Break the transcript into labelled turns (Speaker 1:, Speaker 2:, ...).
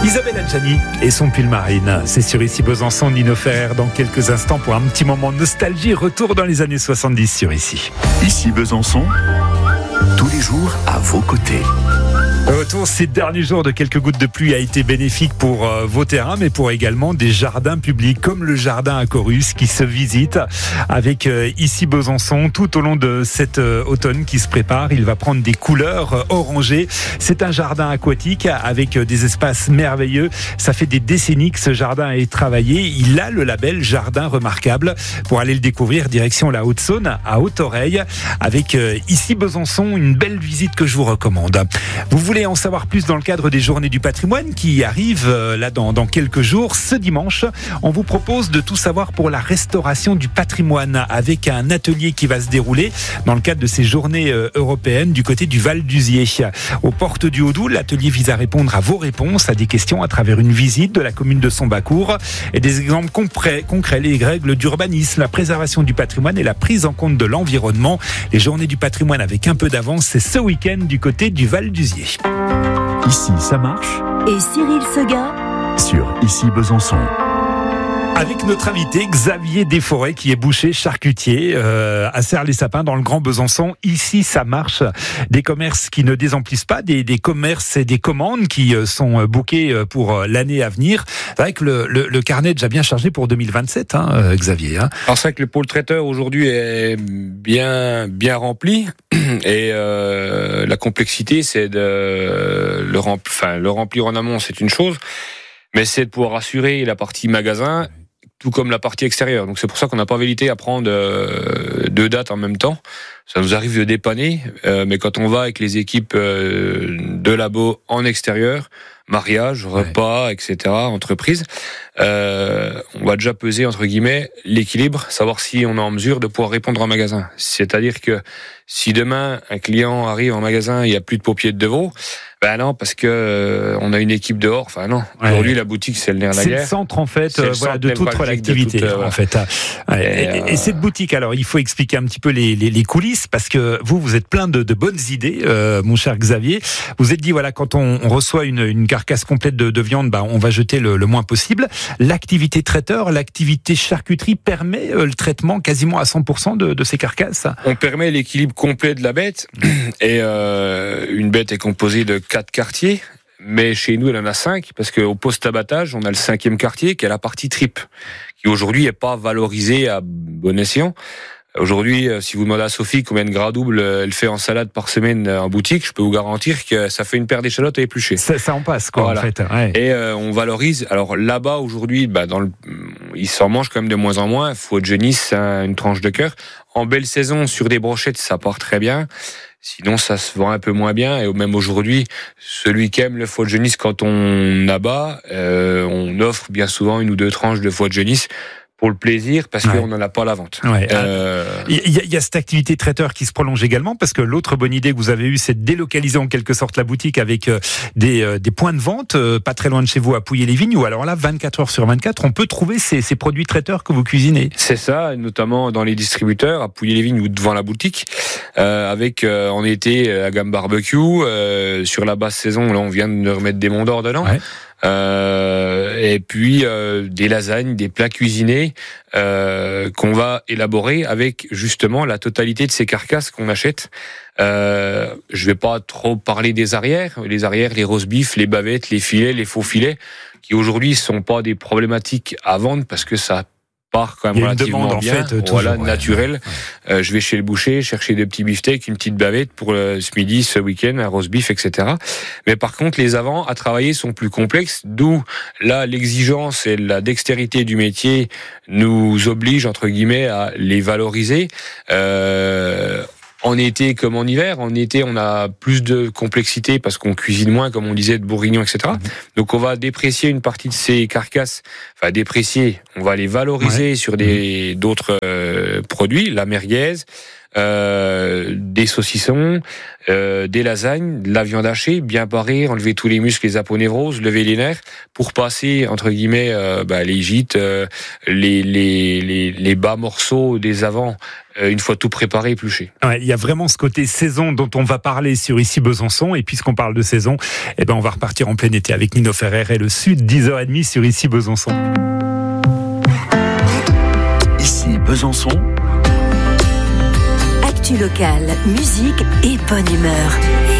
Speaker 1: Isabelle Adjani et son pull marine. C'est sur Ici Besançon, Nino Ferrer dans quelques instants pour un petit moment de nostalgie. Retour dans les années 70 sur Ici.
Speaker 2: Ici Besançon, tous les jours à vos côtés.
Speaker 1: Retour ces derniers jours de quelques gouttes de pluie a été bénéfique pour vos terrains, mais pour également des jardins publics comme le jardin à Corus qui se visite avec Ici Besançon tout au long de cet automne qui se prépare. Il va prendre des couleurs orangées. C'est un jardin aquatique avec des espaces merveilleux. Ça fait des décennies que ce jardin est travaillé. Il a le label Jardin Remarquable. Pour aller le découvrir, direction la Haute-Saône à Haute-Oreille avec Ici Besançon, une belle visite que je vous recommande. Vous voulez en savoir plus dans le cadre des Journées du Patrimoine qui arrivent là dans quelques jours. Ce dimanche, on vous propose de tout savoir pour la restauration du patrimoine avec un atelier qui va se dérouler dans le cadre de ces Journées européennes du côté du Val d'Uzier. Aux portes du Haut-Doubs, l'atelier vise à répondre à vos réponses à des questions à travers une visite de la commune de Sombacourt et des exemples concrets, les règles d'urbanisme, la préservation du patrimoine et la prise en compte de l'environnement. Les Journées du Patrimoine avec un peu d'avance, c'est ce week-end du côté du Val d'Uzier.
Speaker 2: Ici, ça marche.
Speaker 3: Et Cyril Seguin
Speaker 2: Sur Ici Besançon.
Speaker 1: Avec notre invité Xavier Desforêts qui est boucher charcutier à Serres-les-Sapins dans le Grand Besançon. Ici ça marche, des commerces qui ne désemplissent pas, des commerces et des commandes qui sont bookés pour l'année à venir. C'est vrai que le carnet est déjà bien chargé pour 2027, Xavier.
Speaker 4: Alors c'est vrai que le pôle traiteur aujourd'hui est bien rempli et la complexité c'est de le remplir en amont, c'est une chose, mais c'est de pouvoir assurer la partie magasin tout comme la partie extérieure. Donc c'est pour ça qu'on n'a pas hésité à prendre deux dates en même temps. Ça nous arrive de dépanner, mais quand on va avec les équipes de labo en extérieur, mariage, repas, etc., entreprise, on va déjà peser, entre guillemets, l'équilibre, savoir si on est en mesure de pouvoir répondre en magasin. C'est-à-dire que si demain, un client arrive en magasin, il n'y a plus de paupiers de veau, ben non, parce que on a une équipe dehors. Enfin non. Aujourd'hui, la boutique, c'est le nerf de la guerre.
Speaker 1: C'est le centre en fait, de toute l'activité en fait. Et cette boutique, alors il faut expliquer un petit peu les coulisses parce que vous êtes plein de bonnes idées, mon cher Xavier. Vous êtes dit voilà, quand on reçoit une carcasse complète de viande, on va jeter le moins possible. L'activité traiteur, l'activité charcuterie permet le traitement quasiment à 100% de ces carcasses.
Speaker 4: On permet l'équilibre complet de la bête et une bête est composée de 4 quartiers, mais chez nous, il en a 5, parce qu'au poste abattage, on a le 5e quartier, qui est la partie tripe, qui aujourd'hui n'est pas valorisée à bon escient. Aujourd'hui, si vous demandez à Sophie combien de gras double elle fait en salade par semaine en boutique, je peux vous garantir que ça fait une paire d'échalotes à éplucher.
Speaker 1: Ça en passe, quoi, voilà. En fait. Ouais.
Speaker 4: Et on valorise. Alors là-bas, aujourd'hui, il s'en mange quand même de moins en moins. Foie de Genisse, une tranche de cœur. En belle saison, sur des brochettes, ça part très bien. Sinon, ça se vend un peu moins bien. Et même aujourd'hui, celui qui aime le foie de Genisse, quand on abat, on offre bien souvent 1 ou 2 tranches de foie de Genisse pour le plaisir, parce qu'on n'en a pas à la vente.
Speaker 1: Ouais. Il y a cette activité traiteur qui se prolonge également, parce que l'autre bonne idée que vous avez eue, c'est de délocaliser en quelque sorte la boutique avec des points de vente, pas très loin de chez vous, à Pouilly-les-Vignes, où alors là, 24 heures sur 24, on peut trouver ces produits traiteurs que vous cuisinez.
Speaker 4: C'est ça, notamment dans les distributeurs, à Pouilly-les-Vignes ou devant la boutique, avec en été la gamme barbecue, sur la basse saison, là on vient de remettre des Monts d'Or dedans. Ouais. Et puis des lasagnes, des plats cuisinés qu'on va élaborer avec justement la totalité de ces carcasses qu'on achète. Je vais pas trop parler des arrières, les roast beef, les bavettes, les filets, les faux filets, qui aujourd'hui sont pas des problématiques à vendre parce que ça part quand même relativement demande, bien, en fait, voilà, naturel. Ouais. Je vais chez le boucher chercher des petits beefsteaks, une petite bavette pour ce midi, ce week-end, un roast beef, etc. Mais par contre, les avants à travailler sont plus complexes, d'où là l'exigence et la dextérité du métier nous oblige entre guillemets à les valoriser. En été comme en hiver, en été on a plus de complexité parce qu'on cuisine moins, comme on disait, de bourguignon, etc. Donc on va déprécier une partie de ces carcasses, enfin déprécier, on va les valoriser sur d'autres produits, la merguez, des saucissons, des lasagnes, de la viande hachée, bien parée, enlever tous les muscles, les aponevroses, lever les nerfs, pour passer entre guillemets les gîtes, les bas morceaux des avants. Une fois tout préparé, épluché.
Speaker 1: Ouais, il y a vraiment ce côté saison dont on va parler sur Ici Besançon. Et puisqu'on parle de saison, on va repartir en plein été avec Nino Ferrer et le Sud, 10h30 sur Ici Besançon.
Speaker 2: Ici Besançon.
Speaker 3: Actu locale, musique et bonne humeur.